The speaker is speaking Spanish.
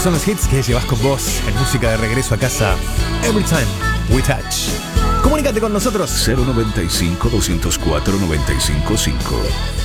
son los hits que llevas con vos en música de regreso a casa. Every Time We Touch. Comunícate con nosotros. 095-204-955